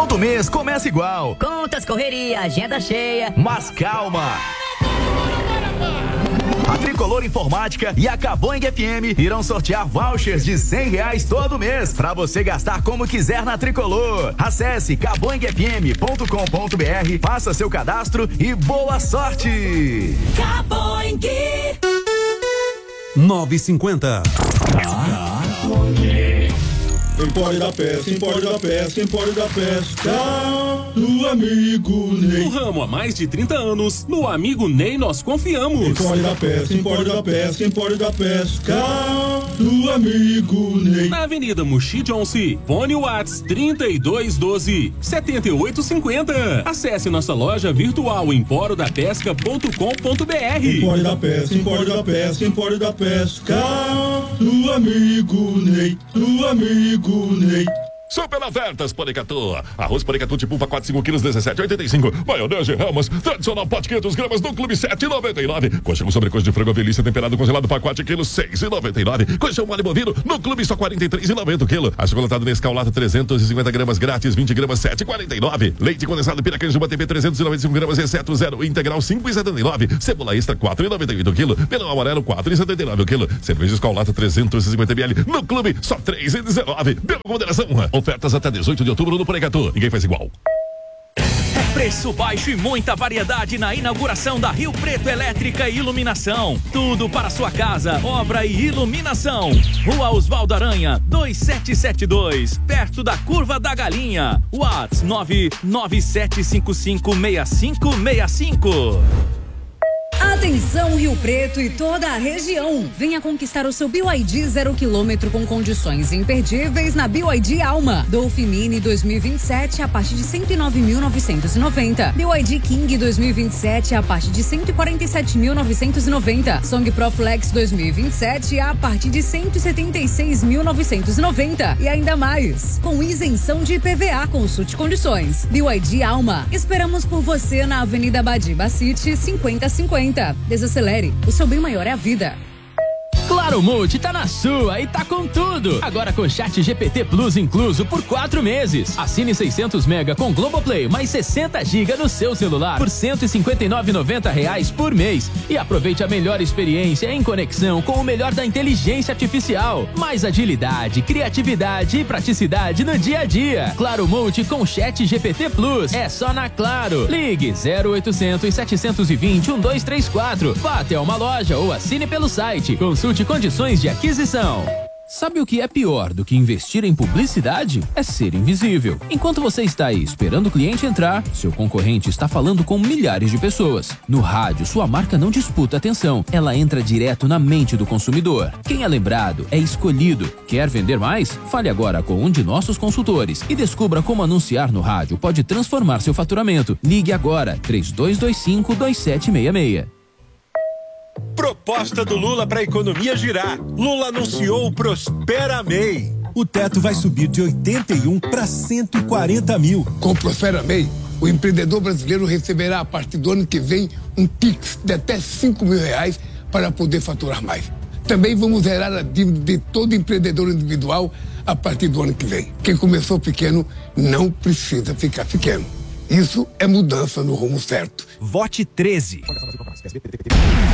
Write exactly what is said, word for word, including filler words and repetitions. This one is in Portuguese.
Todo mês começa igual. Contas, correria, agenda cheia. Mas calma! A Tricolor Informática e a Caboing F M irão sortear vouchers de cem reais todo mês para você gastar como quiser na Tricolor. Acesse caboing f m ponto com ponto b r, faça seu cadastro e boa sorte! Caboing nove e cinquenta. Empório da Pesca, Empório da Pesca, Empório da Pesca do amigo Ney. No ramo há mais de trinta anos, no amigo Ney nós confiamos. Empório da Pesca, Empório da Pesca, Empório da Pesca do amigo Ney. Na Avenida Muxi Johnson, fone Whats trinta e dois doze, setenta e oito cinquenta. Acesse nossa loja virtual empório da pesca ponto com ponto b r. Empório da Pesca, Empório da Pesca, Empório da Pesca do amigo Ney, do amigo Ney. Super ofertas Porecatu. Arroz Porecatu tipo uva quatro, cinco quilos, dezessete e oitenta e cinco. Maionese Ramos, tradicional pote quinhentos gramas no Clube sete e noventa e nove. Coxa com sobrecoxa de frango velhice temperado congelado pacote quilos, seis e noventa e nove. Coxa mole bovino no Clube só quarenta e três e noventa o quilo. Achocolatado Nescau lata trezentos e cinquenta gramas grátis, vinte gramas, sete e quarenta e nove. Leite condensado Piracanjuba T V trezentos e noventa e cinco gramas, exceto zero integral, cinco e setenta e nove. Cebola extra quatro e noventa e oito o quilo. Melão amarelo quatro e setenta e nove o quilo. Cerveja Skol lata trezentos e cinquenta mililitros no Clube só três e dezenove. Beba com moderação. Ofertas até dezoito de outubro no Porecatu. Ninguém faz igual. É preço baixo e muita variedade na inauguração da Rio Preto Elétrica e Iluminação. Tudo para sua casa, obra e iluminação. Rua Osvaldo Aranha, dois sete sete dois, perto da Curva da Galinha. WhatsApp nove nove sete cinco cinco seis cinco seis cinco. Atenção Rio Preto e toda a região. Venha conquistar o seu B Y D zero quilômetro com condições imperdíveis na B Y D Alma. Dolphin Mini dois mil e vinte e sete a partir de cento e nove mil novecentos e noventa. B Y D King dois mil e vinte e sete a partir de cento e quarenta e sete mil novecentos e noventa. Song Pro Flex dois mil e vinte e sete a partir de cento e setenta e seis mil novecentos e noventa. E ainda mais, com isenção de I P V A. Consulte condições. B Y D Alma. Esperamos por você na Avenida Badiba City cinquenta cinquenta. Desacelere, o seu bem maior é a vida. Claro Multi tá na sua e tá com tudo. Agora com Chat G P T Plus incluso por quatro meses. Assine seiscentos mega com Globoplay mais sessenta gigas no seu celular por cento e cinquenta e nove reais e noventa reais por mês. E aproveite a melhor experiência em conexão com o melhor da inteligência artificial. Mais agilidade, criatividade e praticidade no dia a dia. Claro Multi com Chat G P T Plus. É só na Claro. Ligue zero oitocentos, setecentos e vinte, doze trinta e quatro. Vá até uma loja ou assine pelo site. Consulte condições de aquisição. Sabe o que é pior do que investir em publicidade? É ser invisível. Enquanto você está aí esperando o cliente entrar, seu concorrente está falando com milhares de pessoas. No rádio, sua marca não disputa atenção. Ela entra direto na mente do consumidor. Quem é lembrado é escolhido. Quer vender mais? Fale agora com um de nossos consultores e descubra como anunciar no rádio pode transformar seu faturamento. Ligue agora, três dois dois cinco, dois sete seis seis. Proposta do Lula para a economia girar. Lula anunciou o Prospera M E I. O teto vai subir de oitenta e um para cento e quarenta mil. Com o Prospera M E I, o empreendedor brasileiro receberá a partir do ano que vem um Pix de até cinco mil reais para poder faturar mais. Também vamos zerar a dívida de todo empreendedor individual a partir do ano que vem. Quem começou pequeno não precisa ficar pequeno. Isso é mudança no rumo certo. Vote treze.